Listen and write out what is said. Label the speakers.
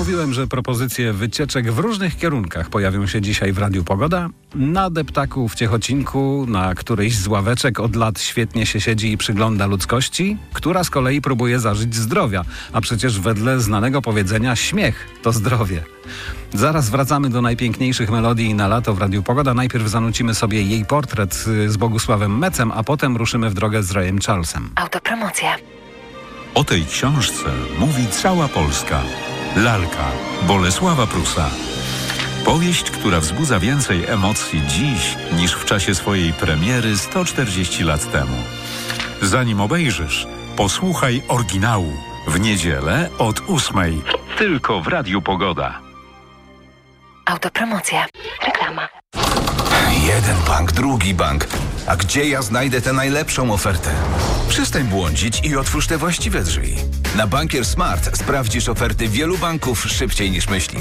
Speaker 1: Mówiłem, że propozycje wycieczek w różnych kierunkach pojawią się dzisiaj w Radiu Pogoda. Na deptaku w Ciechocinku, na którejś z ławeczek od lat świetnie się siedzi i przygląda ludzkości, która z kolei próbuje zażyć zdrowia, a przecież wedle znanego powiedzenia śmiech to zdrowie. Zaraz wracamy do najpiękniejszych melodii na lato w Radiu Pogoda. Najpierw zanucimy sobie jej portret z Bogusławem Mecem, a potem ruszymy w drogę z Rayem Charlesem.
Speaker 2: Autopromocja.
Speaker 3: O tej książce mówi cała Polska. Lalka Bolesława Prusa. Powieść, która wzbudza więcej emocji dziś niż w czasie swojej premiery 140 lat temu. Zanim obejrzysz, posłuchaj oryginału w niedzielę od 8:00. Tylko w Radiu Pogoda.
Speaker 2: Autopromocja. Reklama.
Speaker 4: Jeden bank, drugi bank. A gdzie ja znajdę tę najlepszą ofertę? Przestań błądzić i otwórz te właściwe drzwi. Na Bankier Smart sprawdzisz oferty wielu banków szybciej niż myślisz.